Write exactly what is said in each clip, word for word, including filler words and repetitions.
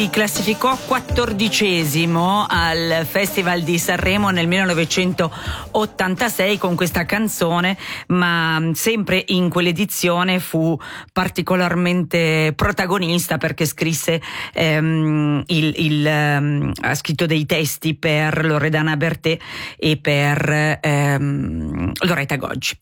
Si classificò quattordicesimo al Festival di Sanremo nel millenovecentottantasei con questa canzone, ma sempre in quell'edizione fu particolarmente protagonista perché scrisse ehm, il, il, ehm, ha scritto dei testi per Loredana Bertè e per ehm, Loretta Goggi.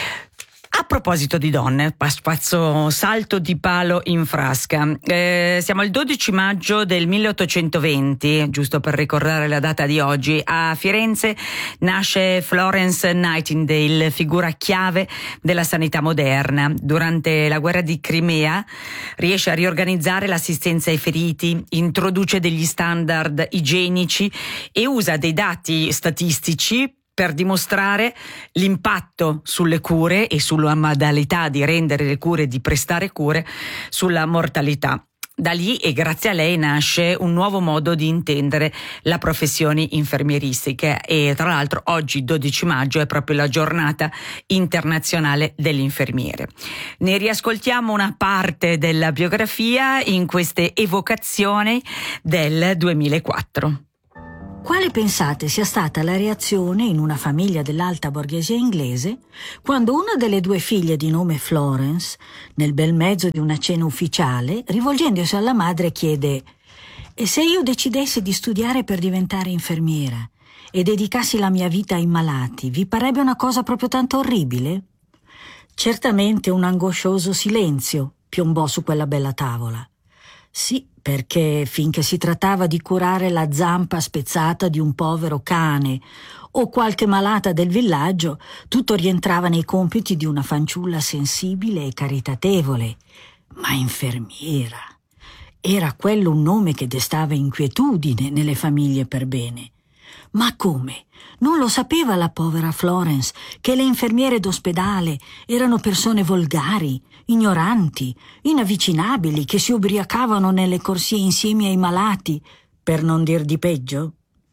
A proposito di donne, faccio salto di palo in frasca. Eh, siamo il dodici maggio del milleottocentoventi, giusto per ricordare la data di oggi. A Firenze nasce Florence Nightingale, figura chiave della sanità moderna. Durante la guerra di Crimea riesce a riorganizzare l'assistenza ai feriti, introduce degli standard igienici e usa dei dati statistici per dimostrare l'impatto sulle cure e sulla modalità di rendere le cure e di prestare cure sulla mortalità. Da lì e grazie a lei nasce un nuovo modo di intendere la professione infermieristica e tra l'altro oggi dodici maggio è proprio la giornata internazionale dell'infermiere. Ne riascoltiamo una parte della biografia in queste evocazioni del duemilaquattro. Quale pensate sia stata la reazione in una famiglia dell'alta borghesia inglese quando una delle due figlie di nome Florence, nel bel mezzo di una cena ufficiale, rivolgendosi alla madre chiede: «E se io decidessi di studiare per diventare infermiera e dedicassi la mia vita ai malati, vi parebbe una cosa proprio tanto orribile?» Certamente un angoscioso silenzio piombò su quella bella tavola. Sì, perché finché si trattava di curare la zampa spezzata di un povero cane o qualche malata del villaggio, tutto rientrava nei compiti di una fanciulla sensibile e caritatevole. Ma infermiera, era quello un nome che destava inquietudine nelle famiglie per bene. Ma come? Non lo sapeva la povera Florence che le infermiere d'ospedale erano persone volgari, ignoranti, inavvicinabili, che si ubriacavano nelle corsie insieme ai malati, per non dir di peggio?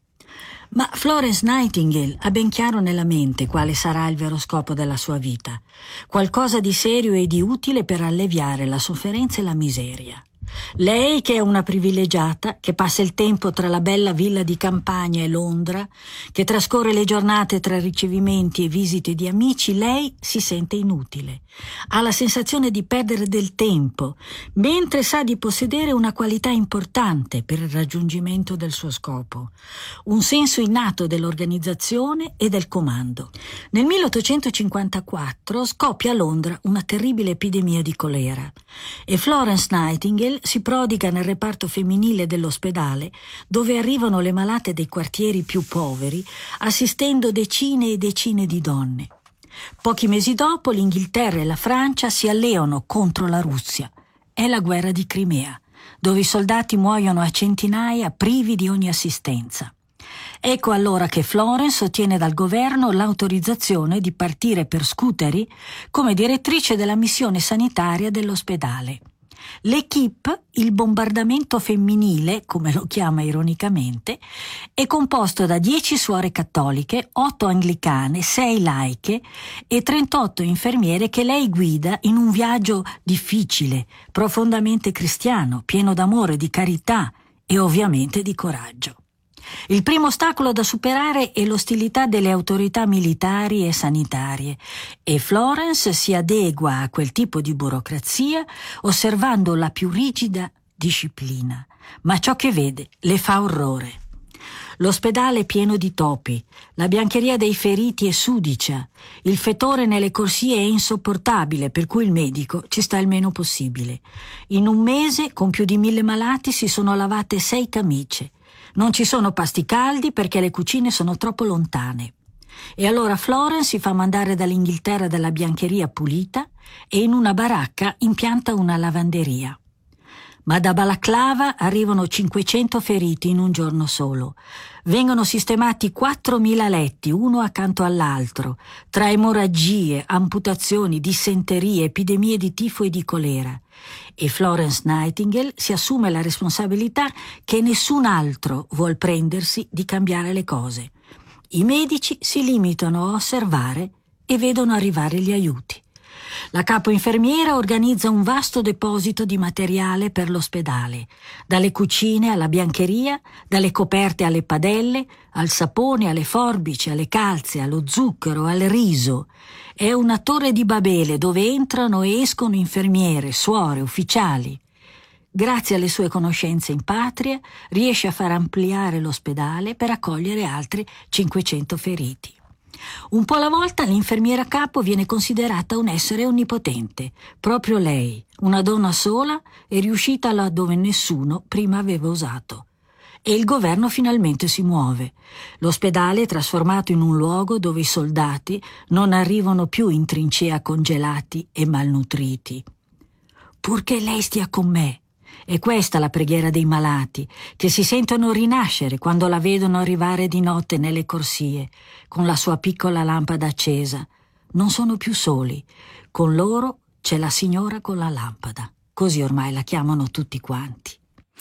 Ma Florence Nightingale ha ben chiaro nella mente quale sarà il vero scopo della sua vita, qualcosa di serio e di utile per alleviare la sofferenza e la miseria. Lei, che è una privilegiata, che passa il tempo tra la bella villa di campagna e Londra, che trascorre le giornate tra ricevimenti e visite di amici, lei si sente inutile. Ha la sensazione di perdere del tempo, mentre sa di possedere una qualità importante per il raggiungimento del suo scopo: un senso innato dell'organizzazione e del comando. Nel milleottocentocinquantaquattro scoppia a Londra una terribile epidemia di colera e Florence Nightingale si prodiga nel reparto femminile dell'ospedale, dove arrivano le malate dei quartieri più poveri, assistendo decine e decine di donne. Pochi mesi dopo l'Inghilterra e la Francia si alleano contro la Russia. È la guerra di Crimea, dove i soldati muoiono a centinaia privi di ogni assistenza. Ecco allora che Florence ottiene dal governo l'autorizzazione di partire per Scutari come direttrice della missione sanitaria dell'ospedale. L'Equipe, il bombardamento femminile, come lo chiama ironicamente, è composto da dieci suore cattoliche, otto anglicane, sei laiche e trentotto infermiere che lei guida in un viaggio difficile, profondamente cristiano, pieno d'amore, di carità e ovviamente di coraggio. Il primo ostacolo da superare è l'ostilità delle autorità militari e sanitarie e Florence si adegua a quel tipo di burocrazia osservando la più rigida disciplina, ma ciò che vede le fa orrore. L'ospedale è pieno di topi, la biancheria dei feriti è sudicia, il fetore nelle corsie è insopportabile, per cui il medico ci sta il meno possibile. In un mese, con più di mille malati, si sono lavate sei camicie. Non ci sono pasti caldi perché le cucine sono troppo lontane. E allora Florence si fa mandare dall'Inghilterra della biancheria pulita e in una baracca impianta una lavanderia. Ma da Balaclava arrivano cinquecento feriti in un giorno solo. Vengono sistemati quattromila letti, uno accanto all'altro, tra emorragie, amputazioni, dissenterie, epidemie di tifo e di colera. E Florence Nightingale si assume la responsabilità che nessun altro vuol prendersi di cambiare le cose. I medici si limitano a osservare e vedono arrivare gli aiuti. La capo infermiera organizza un vasto deposito di materiale per l'ospedale, dalle cucine alla biancheria, dalle coperte alle padelle, al sapone, alle forbici, alle calze, allo zucchero, al riso. È una torre di Babele dove entrano e escono infermiere, suore, ufficiali. Grazie alle sue conoscenze in patria, riesce a far ampliare l'ospedale per accogliere altri cinquecento feriti. Un po' alla volta l'infermiera capo viene considerata un essere onnipotente. Proprio lei, una donna sola, è riuscita là dove nessuno prima aveva osato. E il governo finalmente si muove. L'ospedale è trasformato in un luogo dove i soldati non arrivano più in trincea congelati e malnutriti. Purché lei stia con me. È questa la preghiera dei malati, che si sentono rinascere quando la vedono arrivare di notte nelle corsie, con la sua piccola lampada accesa. Non sono più soli. Con loro c'è la signora con la lampada. Così ormai la chiamano tutti quanti.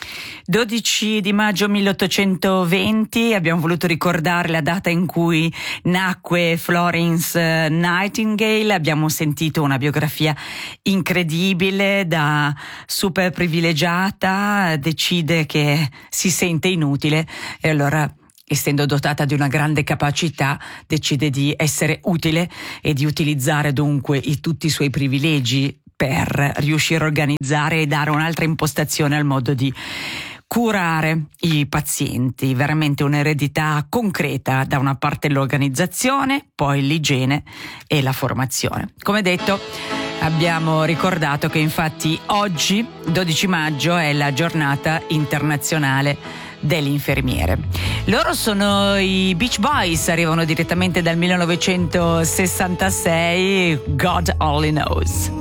dodici di maggio milleottocentoventi, abbiamo voluto ricordare la data in cui nacque Florence Nightingale. Abbiamo sentito una biografia incredibile. Da super privilegiata decide che si sente inutile e allora, essendo dotata di una grande capacità, decide di essere utile e di utilizzare dunque i, tutti i suoi privilegi per riuscire a organizzare e dare un'altra impostazione al modo di curare i pazienti. Veramente un'eredità concreta: da una parte l'organizzazione, poi l'igiene e la formazione. Come detto, abbiamo ricordato che infatti oggi, dodici maggio, è la giornata internazionale dell'infermiere. Loro sono i Beach Boys, arrivano direttamente dal millenovecentosessantasei, God Only Knows.